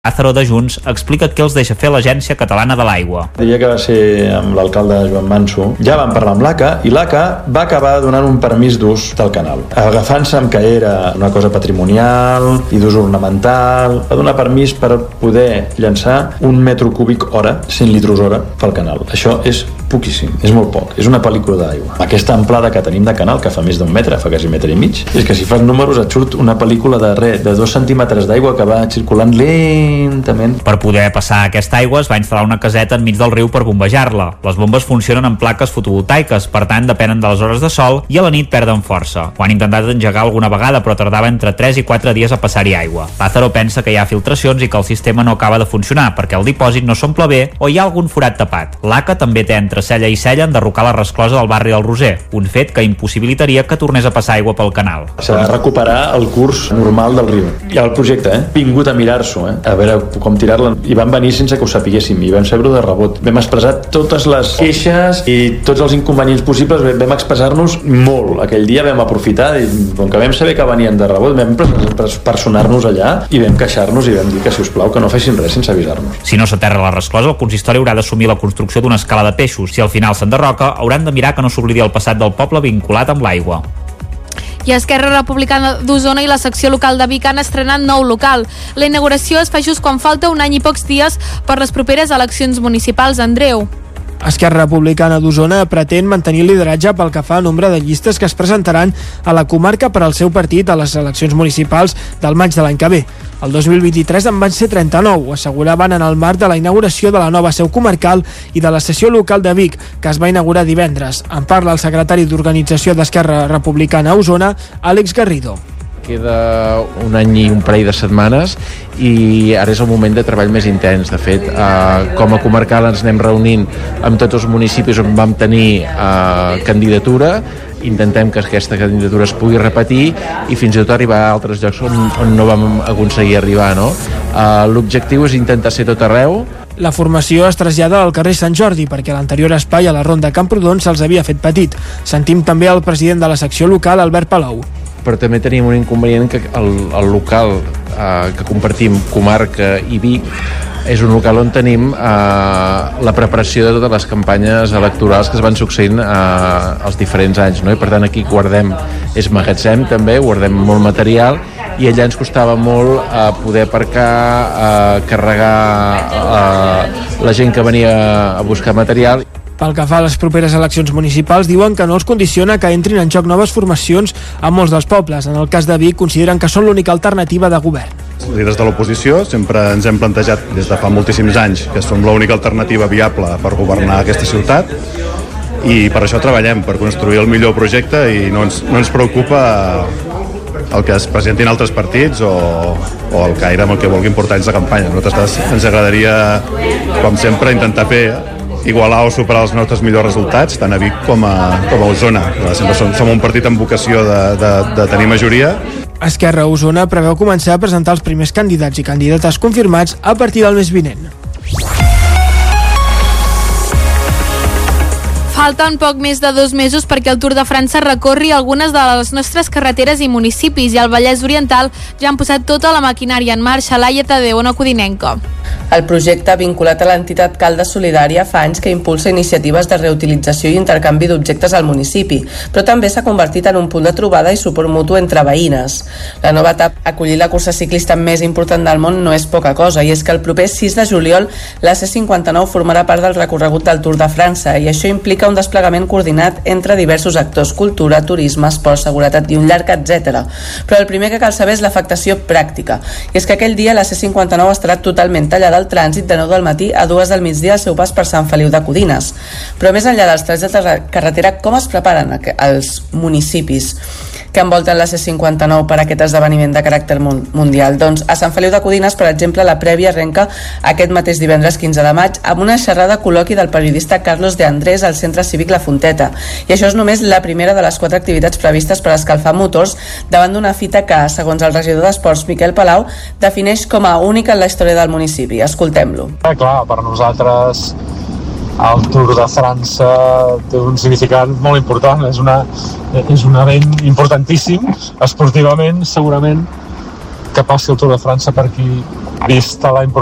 Lázaro de Junts explica què els deixa fer l'Agència Catalana de l'Aigua. El dia que va ser amb l'alcalde Joan Manso, ja van parlar amb l'ACA i l'ACA va acabar donant un permís d'ús del canal. Agafant-se amb que era una cosa patrimonial i d'ús ornamental, va donar permís per poder llançar 1 metre cúbic hora, 100 litros hora, pel canal. Això és poquíssim, és molt poc, és una pel·lícula d'aigua. Aquesta amplada que tenim de canal, que fa més d'1 metre, fa quasi 1,5 metres, és que si fas números et surt una pel·lícula de 2 centímetres d'aigua que va circulant lentament. Per poder passar aquesta aigua es va instal·lar una caseta enmig del riu per bombejar-la. Les bombes funcionen amb plaques fotovoltaiques, per tant depenen de les hores de sol i a la nit perden força. Ho han intentat engegar alguna vegada, però tardava entre 3 i 4 dies a passar-hi aigua. Lázaro pensa que hi ha filtracions i que el sistema no acaba de funcionar perquè el dipòsit no s'omple bé o hi ha algun forat tapat. L'ACA també té entre cella i cella enderrocar la resclosa del barri del Roser, un fet que impossibilitaria que tornés a passar aigua pel canal. S'ha de recuperar el curs normal del riu. Hi ha el projecte, vingut a mirar-s'ho, a veure com tirar-la, i van venir sense que ho sapiguéssim i vam saber-ho de rebot. Vam expressar totes les queixes i tots els inconvenients possibles, vam expressar-nos molt. Aquell dia vam aprofitar i com que vam saber que venien de rebot, vam personar-nos allà i vam queixar-nos i vam dir que, si us plau, que no fessin res sense avisar-nos. Si no s'aterra la resclosa, el consistori haurà d'assumir la construcció d'una escala de peixos. Si al final s'enderroca, hauran de mirar que no s'oblidi el passat del poble vinculat amb l'aigua. I Esquerra Republicana d'Osona i la secció local de Vic han estrenat nou local. La inauguració es fa just quan falta 1 any i pocs dies per les properes eleccions municipals. Andreu. Esquerra Republicana d'Osona pretén mantenir el lideratge pel que fa al nombre de llistes que es presentaran a la comarca per al seu partit a les eleccions municipals del maig de l'any que ve. El 2023 en van ser 39, asseguraven en el marc de la inauguració de la nova seu comarcal i de la sessió local de Vic, que es va inaugurar divendres. En parla el secretari d'Organització d'Esquerra Republicana a Osona, Àlex Garrido. Queda 1 any i un parell de setmanes i ara és el moment de treball més intens. De fet, com a comarcal ens anem reunint amb tots els municipis on vam tenir candidatura, intentem que aquesta candidatura es pugui repetir i fins i tot arribar a altres llocs on no vam aconseguir arribar, no? L'objectiu és intentar ser tot arreu. La formació es trasllada al carrer Sant Jordi perquè l'anterior espai a la Ronda Camprodon se'ls havia fet petit. Sentim també el president de la secció local, Albert Palau. Però també tenim un inconvenient que el local que compartim, comarca i Vic, és un local on tenim la preparació de totes les campanyes electorals que es van succeint els diferents anys, no? I per tant aquí guardem, és magatzem també, guardem molt material i allà ens costava molt poder aparcar, carregar la gent que venia a buscar material. Pel que fa a les properes eleccions municipals, diuen que no els condiciona que entrin en joc noves formacions a molts dels pobles. En el cas de Vic, consideren que són l'única alternativa de govern. Els líders de l'oposició sempre ens hem plantejat des de fa moltíssims anys que som l'única alternativa viable per governar aquesta ciutat i per això treballem, per construir el millor projecte i no ens preocupa el que es presentin altres partits o el caire amb el que vulguin portar anys de campanya. A nosaltres ens agradaria, com sempre, intentar fer igualar o superar els nostres millors resultats, tant a Vic com a Osona. Sempre som un partit amb vocació de tenir majoria. Esquerra Osona preveu començar a presentar els primers candidats i candidates confirmats a partir del mes vinent. Falten poc més de 2 mesos perquè el Tour de França recorri algunes de les nostres carreteres i municipis, i al Vallès Oriental ja han posat tota la maquinària en marxa. Laia Tadeu, Ona Codinenca. El projecte, vinculat a l'entitat Caldes Solidària, fa anys que impulsa iniciatives de reutilització i intercanvi d'objectes al municipi, però també s'ha convertit en un punt de trobada i suport mutu entre veïnes. La nova etapa, acollir la cursa ciclista més important del món, no és poca cosa, i és que el proper 6 de juliol la C59 formarà part del recorregut del Tour de França, i això implica un desplegament coordinat entre diversos actors: cultura, turisme, esport, seguretat i un llarg etcètera. Però el primer que cal saber és l'afectació pràctica, i és que aquell dia la C59 estarà totalment tallada al trànsit de 9 del matí a 2 del migdia al seu pas per Sant Feliu de Codines. Però més enllà dels trets de carretera, com es preparen els municipis que envolten la C59 per a aquest esdeveniment de caràcter mundial? Doncs a Sant Feliu de Codines, per exemple, la prèvia arrenca aquest mateix divendres 15 de maig amb una xerrada col·loqui del periodista Carlos de Andrés al Centre Cívic La Fonteta. I això és només la primera de les 4 activitats previstes per escalfar motors davant d'una fita que, segons el regidor d'Esports, Miquel Palau, defineix com a única en la història del municipi. Escoltem-lo. Clar, per nosaltres el Tour de França té un significat molt important, és un event importantíssim esportivament. Segurament que passi el Tour de França per aquí vista la importància